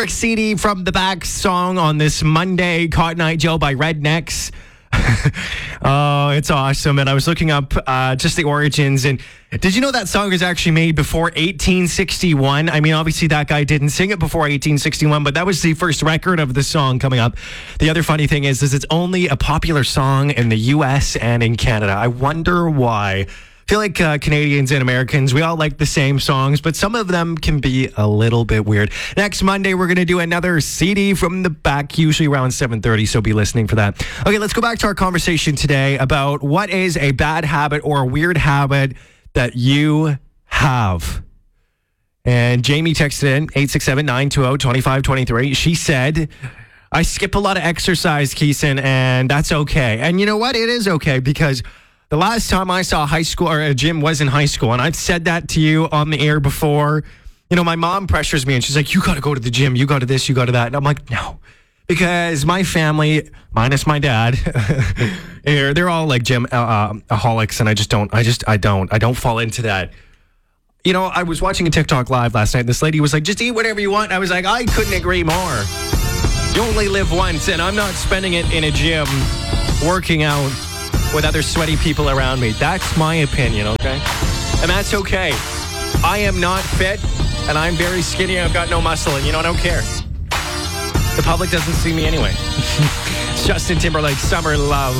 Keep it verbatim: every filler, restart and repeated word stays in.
C D from the back song on this Monday, Cotton Eye Joe by Rednecks. Oh, it's awesome. And I was looking up uh, just the origins. And did you know that song was actually made before eighteen sixty-one? I mean, obviously that guy didn't sing it before eighteen sixty-one, but that was the first record of the song coming up. The other funny thing is, is it's only a popular song in the U S and in Canada. I wonder why. I feel like uh, Canadians and Americans, we all like the same songs, but some of them can be a little bit weird. Next Monday, we're going to do another C D from the back, usually around seven thirty, so be listening for that. Okay, let's go back to our conversation today about what is a bad habit or a weird habit that you have. And Jamie texted in eight six seven, nine two zero, two five two three. She said, I skip a lot of exercise, Keeson, and that's okay. And you know what? It is okay, because the last time I saw high school or a gym was in high school, and I've said that to you on the air before. You know, my mom pressures me, and she's like, you got to go to the gym. You go to this, you go to that. And I'm like, no, because my family, minus my dad, they're, they're all like gym uh, aholics, and I just don't, I just, I don't, I don't fall into that. You know, I was watching a TikTok live last night. This lady was like, just eat whatever you want. And I was like, I couldn't agree more. You only live once, and I'm not spending it in a gym working out with other sweaty people around me. That's my opinion, okay? And that's okay. I am not fit, and I'm very skinny. I've got no muscle, and you know, I don't care. The public doesn't see me anyway. Justin Timberlake, Summer Love.